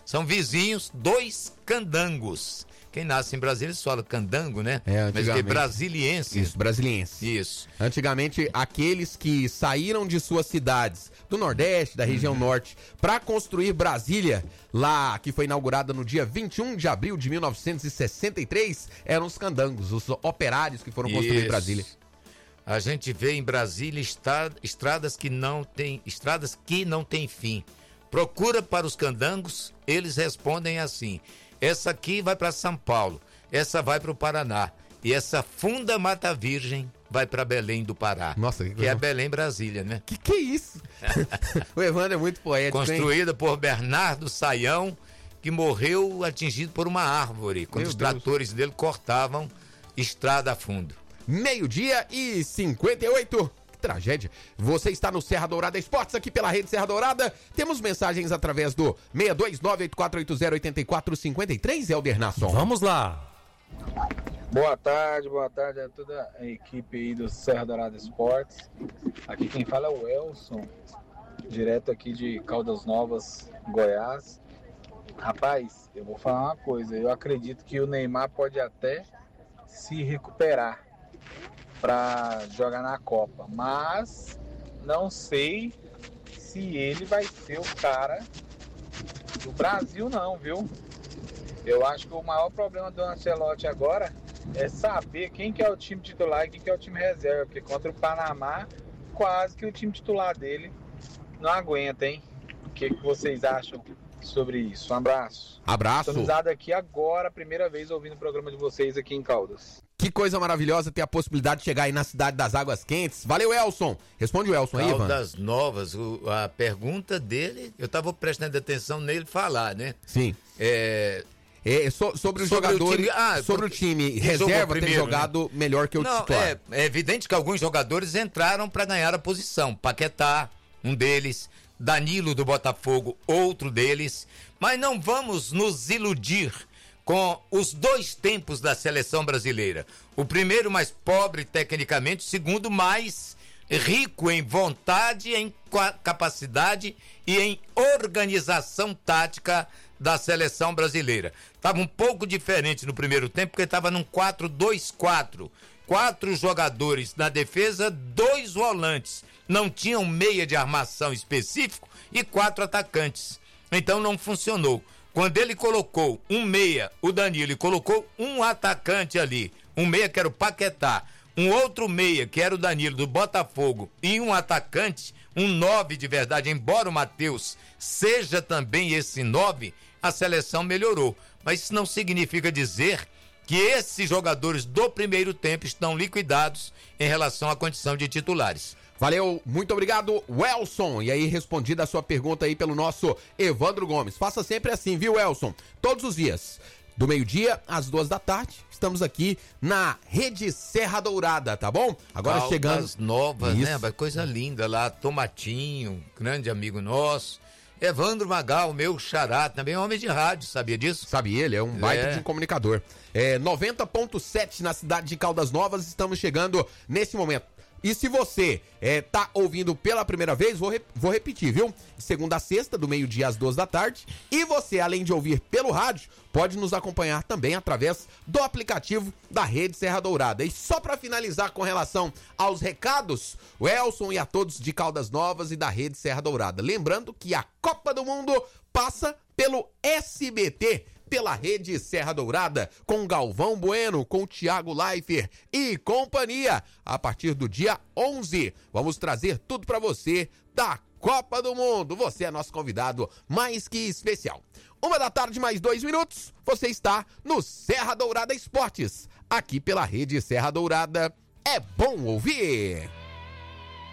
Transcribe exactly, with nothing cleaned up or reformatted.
São vizinhos, dois candangos. Quem nasce em Brasília se fala candango, né? É, mas que é brasiliense. Isso, brasiliense. Isso. Antigamente, aqueles que saíram de suas cidades, do Nordeste, da região uhum. Norte, para construir Brasília, lá, que foi inaugurada no dia vinte e um de abril de mil novecentos e sessenta e três, eram os candangos, os operários que foram construir Isso. Brasília. A gente vê em Brasília estradas que não tem, estradas que não tem fim. Procura para os candangos, eles respondem assim: essa aqui vai para São Paulo, essa vai para o Paraná, e essa funda Mata Virgem vai para Belém do Pará. Nossa, que, que é Belém, Brasília, né? Que que é isso? O Evandro é muito poético. Construída hein? por Bernardo Saião, que morreu atingido por uma árvore, quando Meu os Deus. tratores dele cortavam estrada a fundo. Meio-dia e cinquenta e oito. Tragédia. Você está no Serra Dourada Esportes, aqui pela Rede Serra Dourada. Temos mensagens através do seis dois nove oito quatro oito zero oito quatro cinco três, Helder Nasson. Vamos lá. Boa tarde, boa tarde a toda a equipe aí do Serra Dourada Esportes. Aqui quem fala é o Elson, direto aqui de Caldas Novas, Goiás. Rapaz, eu vou falar uma coisa, eu acredito que o Neymar pode até se recuperar para jogar na Copa, mas não sei se ele vai ser o cara do Brasil não, viu? Eu acho que o maior problema do Ancelotti agora é saber quem que é o time titular e quem que é o time reserva, porque contra o Panamá, quase que o time titular dele não aguenta, hein? O que, que vocês acham sobre isso? Um abraço. Abraço. Estou aqui agora, primeira vez ouvindo o programa de vocês aqui em Caldas. Que coisa maravilhosa ter a possibilidade de chegar aí na cidade das águas quentes. Valeu, Elson. Responde o Elson aí, Ivan. Caldas Novas, o, a pergunta dele, eu estava prestando atenção nele falar, né? Sim. É... É, so, sobre os sobre jogadores, o time, ah, sobre o time reserva ter jogado né? melhor que o Não, titular. É, é evidente que alguns jogadores entraram para ganhar a posição. Paquetá, um deles. Danilo do Botafogo, outro deles. Mas não vamos nos iludir com os dois tempos da seleção brasileira. O primeiro mais pobre tecnicamente, o segundo mais rico em vontade, em capacidade e em organização tática da seleção brasileira. Estava um pouco diferente no primeiro tempo, porque estava num quatro dois quatro. Quatro jogadores na defesa, dois volantes. Não tinham meia de armação específico e quatro atacantes. Então não funcionou. Quando ele colocou um meia, o Danilo, e colocou um atacante ali, um meia que era o Paquetá, um outro meia que era o Danilo do Botafogo e um atacante, um nove de verdade, embora o Matheus seja também esse nove, a seleção melhorou. Mas isso não significa dizer que esses jogadores do primeiro tempo estão liquidados em relação à condição de titulares. Valeu, muito obrigado, Welson. E aí, respondida a sua pergunta aí pelo nosso Evandro Gomes. Faça sempre assim, viu, Welson? Todos os dias, do meio-dia às duas da tarde, estamos aqui na Rede Serra Dourada, tá bom? Agora Caldas chegando... Novas, Isso. né? Coisa linda lá, Tomatinho, grande amigo nosso. Evandro Magal, meu xará, também é homem de rádio, sabia disso? Sabe ele, é um baita É. de um comunicador. É, noventa ponto sete na cidade de Caldas Novas, estamos chegando nesse momento. E se você é, tá ouvindo pela primeira vez, vou, re- vou repetir, viu? De segunda a sexta, do meio-dia às duas da tarde. E você, além de ouvir pelo rádio, pode nos acompanhar também através do aplicativo da Rede Serra Dourada. E só para finalizar com relação aos recados, o Elson e a todos de Caldas Novas e da Rede Serra Dourada. Lembrando que a Copa do Mundo passa pelo S B T, pela Rede Serra Dourada, com Galvão Bueno, com Thiago Leifert e companhia. A partir do dia onze, vamos trazer tudo para você da Copa do Mundo. Você é nosso convidado mais que especial. Uma da tarde, mais dois minutos, você está no Serra Dourada Esportes, aqui pela Rede Serra Dourada. É bom ouvir!